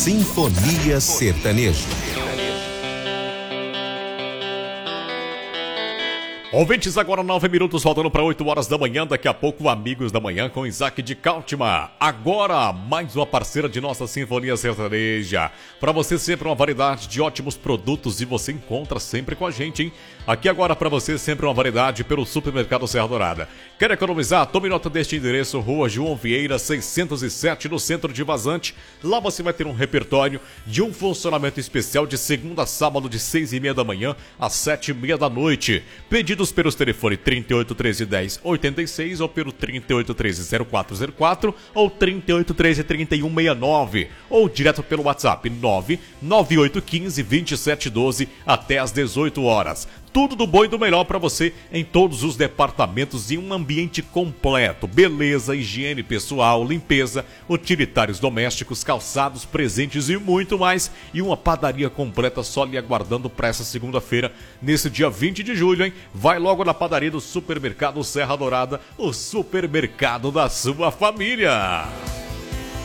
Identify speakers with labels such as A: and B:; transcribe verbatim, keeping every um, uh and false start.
A: Sinfonia Sertaneja.
B: Ouvintes, agora nove minutos, faltando para oito horas da manhã. Daqui a pouco, Amigos da Manhã com Isaac de Cáltima. Agora, mais uma parceira de nossa Sinfonia Sertaneja. Para você sempre uma variedade de ótimos produtos e você encontra sempre com a gente, hein? Aqui agora para você sempre uma variedade pelo Supermercado Serra Dourada. Quer economizar? Tome nota deste endereço, Rua João Vieira, seiscentos e sete, no centro de Vazante. Lá você vai ter um repertório de um funcionamento especial de segunda a sábado, de seis e meia da manhã às sete e meia da noite. Pedidos pelos telefones trinta e oito, treze, dez, oitenta e seis ou pelo trinta e oito, treze, zero quatro zero quatro ou trinta e oito, treze, trinta e um sessenta e nove ou direto pelo WhatsApp nove nove oito um cinco, dois sete um dois até às dezoito horas. Tudo do bom e do melhor para você em todos os departamentos em um ambiente completo. Beleza, higiene pessoal, limpeza, utilitários domésticos, calçados, presentes e muito mais. E uma padaria completa só lhe aguardando para essa segunda-feira, nesse dia vinte de julho, hein? Vai logo na padaria do Supermercado Serra Dourada, o supermercado da sua família.